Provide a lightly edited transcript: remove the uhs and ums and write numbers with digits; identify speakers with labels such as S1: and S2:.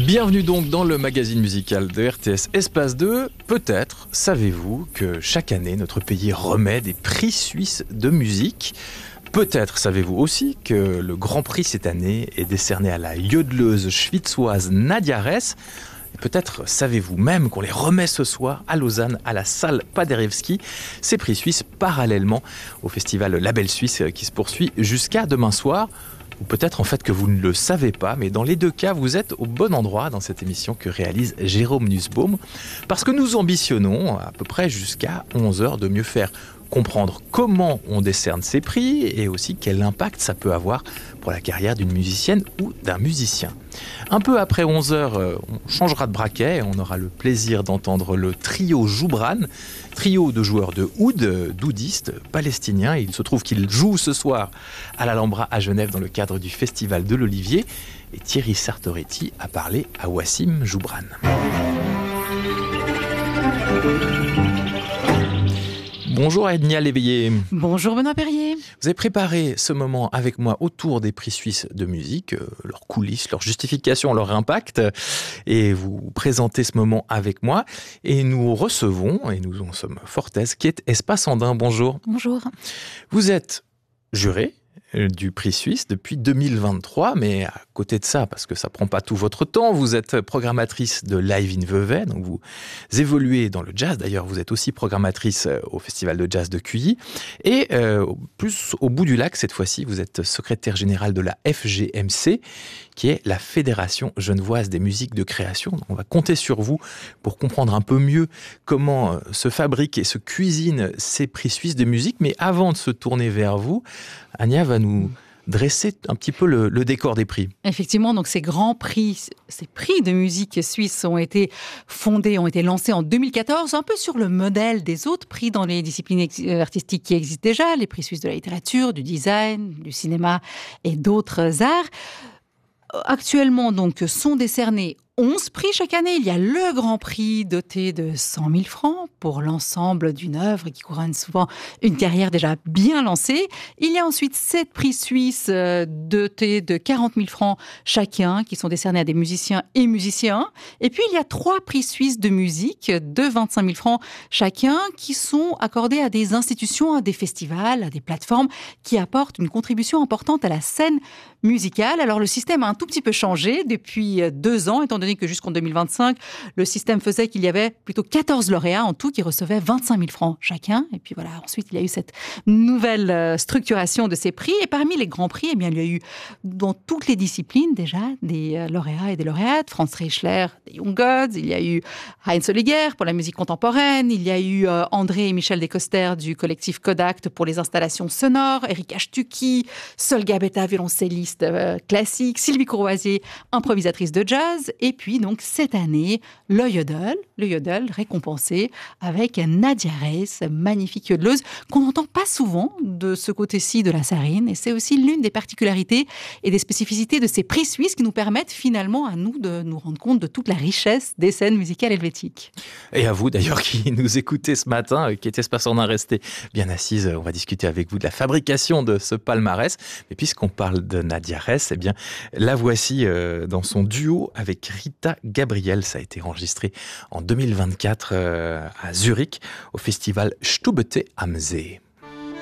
S1: Bienvenue donc dans le magazine musical de RTS Espace 2. Peut-être savez-vous que chaque année, notre pays remet des prix suisses de musique. Peut-être savez-vous aussi que le Grand Prix cette année est décerné à la yodeleuse schwitzoise Nadia Ress. Et peut-être savez-vous même qu'on les remet ce soir à Lausanne, à la salle Paderewski, ces prix suisses parallèlement au festival Label Suisse qui se poursuit jusqu'à demain soir. Ou peut-être en fait que vous ne le savez pas, mais dans les deux cas, vous êtes au bon endroit dans cette émission que réalise Jérôme Nussbaum, parce que nous ambitionnons à peu près jusqu'à 11h de mieux faire comprendre comment on décerne ces prix et aussi quel impact ça peut avoir pour la carrière d'une musicienne ou d'un musicien. Un peu après 11h, on changera de braquet et on aura le plaisir d'entendre le trio Joubran, trio de joueurs de oud, doudistes palestiniens. Il se trouve qu'ils jouent ce soir à l'Alhambra à Genève dans le cadre du Festival de l'Olivier. Et Thierry Sartoretti a parlé à Wassim Joubran. Bonjour Ednia Léveillé.
S2: Bonjour Benoît Perrier.
S1: Vous avez préparé ce moment avec moi autour des prix suisses de musique, leurs coulisses, leurs justifications, leur impact, et vous présentez ce moment avec moi. Et nous recevons, et nous en sommes fort aises, qui est Espace Andin. Bonjour.
S2: Bonjour.
S1: Vous êtes juré du prix suisse depuis 2023, mais à côté de ça, parce que ça prend pas tout votre temps, vous êtes programmatrice de Live in Vevey, donc vous évoluez dans le jazz. D'ailleurs, vous êtes aussi programmatrice au Festival de Jazz de Cuilly. Et plus au bout du lac, cette fois-ci, vous êtes secrétaire générale de la FGMC, qui est la Fédération Genevoise des musiques de création. Donc on va compter sur vous pour comprendre un peu mieux comment se fabriquent et se cuisinent ces prix suisses de musique. Mais avant de se tourner vers vous, Ania va nous dresser un petit peu le décor des prix.
S2: Effectivement, donc ces grands prix, ces prix de musique suisse ont été lancés en 2014, un peu sur le modèle des autres prix dans les disciplines artistiques qui existent déjà, les prix suisses de la littérature, du design, du cinéma et d'autres arts. Actuellement, donc, sont décernés 11 prix chaque année. Il y a le Grand Prix doté de 100 000 francs pour l'ensemble d'une œuvre qui couronne souvent une carrière déjà bien lancée. Il y a ensuite 7 prix suisses dotés de 40 000 francs chacun qui sont décernés à des musiciens et musiciens. Et puis, il y a 3 prix suisses de musique de 25 000 francs chacun qui sont accordés à des institutions, à des festivals, à des plateformes qui apportent une contribution importante à la scène musicale. Alors, le système a un tout petit peu changé depuis 2 ans, étant donné que jusqu'en 2025, le système faisait qu'il y avait plutôt 14 lauréats en tout qui recevaient 25 000 francs chacun. Et puis voilà, ensuite, il y a eu cette nouvelle structuration de ces prix. Et parmi les grands prix, eh bien, il y a eu dans toutes les disciplines déjà des lauréats et des lauréates. Franz Reichler, des Young Gods. Il y a eu Heinz Holliger pour la musique contemporaine. Il y a eu André et Michel Descoster du collectif Kodak pour les installations sonores. Erika Stucki, Sol Gabetta, violoncelliste classique. Sylvie Courvoisier, improvisatrice de jazz. Et puis, donc, cette année, le Yodel récompensé avec Nadia Ress, magnifique yodeleuse, qu'on n'entend pas souvent de ce côté-ci de la Sarine. Et c'est aussi l'une des particularités et des spécificités de ces prix suisses qui nous permettent finalement à nous de nous rendre compte de toute la richesse des scènes musicales helvétiques.
S1: Et à vous d'ailleurs qui nous écoutez ce matin, qui êtes Espace Andin, restez bien assise. On va discuter avec vous de la fabrication de ce palmarès. Mais puisqu'on parle de Nadia Ress, eh bien, la voici dans son duo avec Rita Gabriel. Ça a été enregistré en 2024 à Zurich au festival Stubete am See.